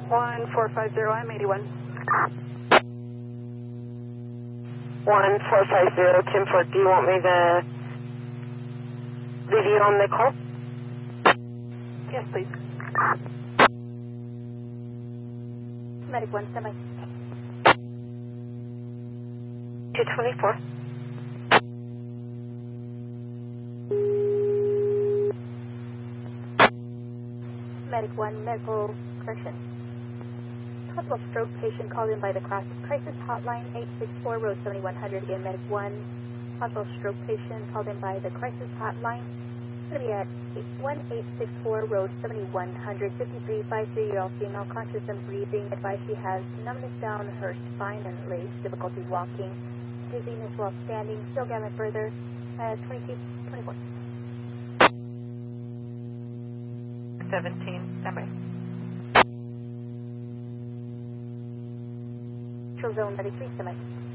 1450, I'm 81. 1450, 10-4, do you want me to leave you on the call? Yes, please. Medic 1, semi. 224. Medic 1, medical correction. Possible stroke patient called in by the crisis hotline 864 road 7100. Again, Medic 1. Possible stroke patient called in by the crisis hotline. It's going to be at 1864 road 7100. 5353-year-old female, conscious and breathing. Advised she has numbness down her spine and legs, difficulty walking, dizziness while standing. Still gammon further at 2224. 17, standby. Zone 93, semi.